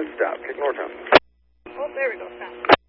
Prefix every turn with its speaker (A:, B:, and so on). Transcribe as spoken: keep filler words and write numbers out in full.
A: and stop. Kick Northbound.
B: Oh, there we go. Stop.